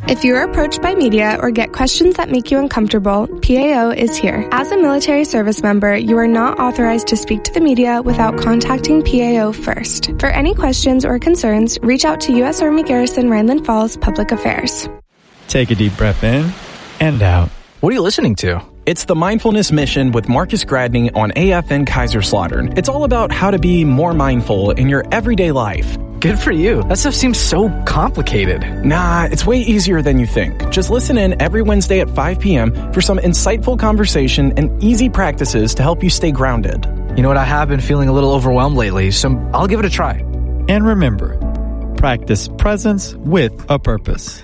If you are approached by media or get questions that make you uncomfortable, PAO is here. As a military service member, you are not authorized to speak to the media without contacting PAO first. For any questions or concerns, reach out to U.S. Army Garrison Rhineland Falls Public Affairs. Take a deep breath in and out. What are you listening to? It's the Mindfulness Mission with Marcus Gradney on AFN Kaiserslautern. It's all about how to be more mindful in your everyday life. Good for you. That stuff seems so complicated. Nah, it's way easier than you think. Just listen in every Wednesday at 5 p.m. for some insightful conversation and easy practices to help you stay grounded. You know what? I have been feeling a little overwhelmed lately, so I'll give it a try. And remember, practice presence with a purpose.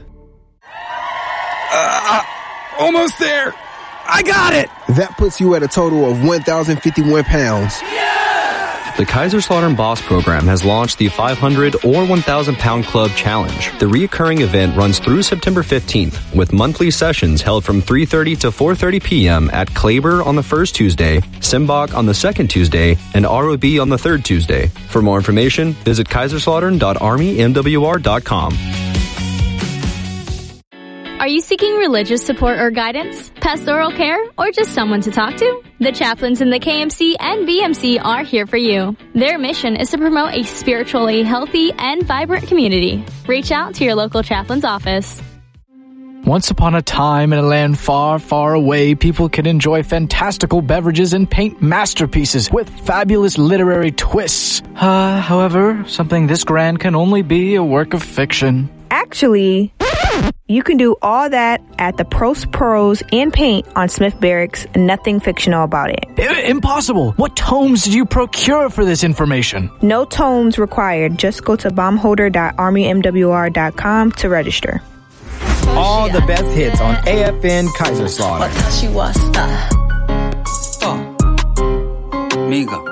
Almost there. I got it. That puts you at a total of 1,051 pounds. The Kaiserslautern Boss Program has launched the 500 or 1,000 Pound Club Challenge. The reoccurring event runs through September 15th, with monthly sessions held from 3:30 to 4:30 p.m. at Kleber on the first Tuesday, Simbach on the second Tuesday, and ROB on the third Tuesday. For more information, visit kaiserslautern.armymwr.com. Are you seeking religious support or guidance, pastoral care, or just someone to talk to? The chaplains in the KMC and BMC are here for you. Their mission is to promote a spiritually healthy and vibrant community. Reach out to your local chaplain's office. Once upon a time in a land far, far away, people could enjoy fantastical beverages and paint masterpieces with fabulous literary twists. However, something this grand can only be a work of fiction. Actually, you can do all that at the Prost Prose and Paint on Smith Barracks. Nothing fictional about it. Impossible! What tomes did you procure for this information? No tomes required. Just go to bombholder.armymwr.com to register. All the best hits on AFN Kaiserslautern.